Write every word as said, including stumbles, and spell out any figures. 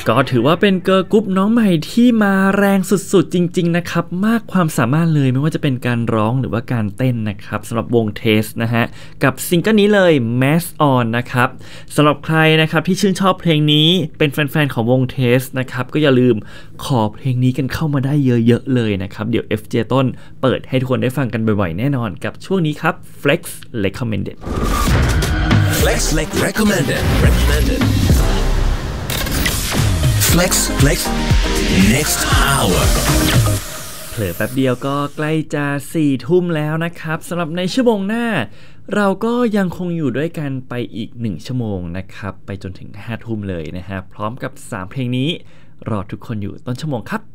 ก็ถือว่าเป็นเกิร์ลกรุ๊ปน้องใหม่ที่มาแรงสุดๆจริงๆนะครับมากความสามารถเลยไม่ว่าจะเป็นการร้องหรือว่าการเต้นนะครับสำหรับวงเทสนะฮะกับซิงเกิลนี้เลย Mask On นะครับสำหรับใครนะครับที่ชื่นชอบเพลงนี้เป็นแฟนๆของวงเทสนะครับก็อย่าลืมขอเพลงนี้กันเข้ามาได้เยอะๆเลยนะครับเดี๋ยว เอฟ เจ ต้นเปิดให้ทุกคนได้ฟังกันบ่อยๆแน่นอนกับช่วงนี้ครับ Flex Recommended Flex Recommended Recommended Flex Flex Next Hour เผลอแป๊บเดียวก็ใกล้จะสี่ทุ่มแล้วนะครับสำหรับในชั่วโมงหน้าเราก็ยังคงอยู่ด้วยกันไปอีกหนึ่งชั่วโมงนะครับไปจนถึงห้าทุ่มเลยนะฮะพร้อมกับสามเพลงนี้รอทุกคนอยู่ต้นชั่วโมงครับ